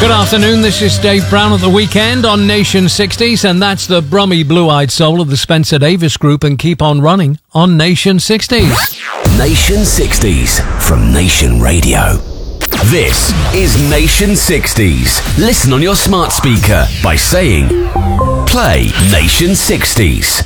Good afternoon, this is Dave Brown at the weekend on Nation 60s, and that's the Brummy Blue-Eyed Soul of the Spencer Davis Group, and Keep On Running on Nation 60s. Nation 60s from Nation Radio. This is Nation 60s. Listen on your smart speaker by saying, play Nation 60s.